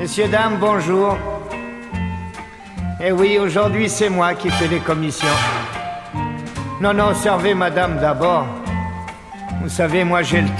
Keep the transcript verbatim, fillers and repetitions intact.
Messieurs, dames, bonjour. Eh oui, aujourd'hui, c'est moi qui fais les commissions. Non, non, servez madame d'abord. Vous savez, moi, j'ai le